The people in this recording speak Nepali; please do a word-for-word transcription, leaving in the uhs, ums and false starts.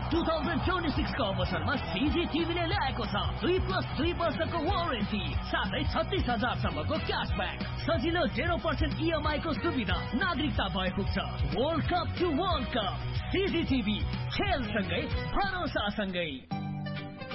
टू थाउजन्ड ट्वेन्टी सिक्सको अवसरमा सिजिटिभीले ल्याएको छ दुई प्लस दुई वर्षको वारेन्टी साथै छत्तीस हजारसम्मको क्यासब्याक सजिलो जेरो पर्सेन्ट इएमआई को सुविधा नागरिकता भएको छ। World cup to world cup सिजिटिभी खेलसँगै भरोसासँगै।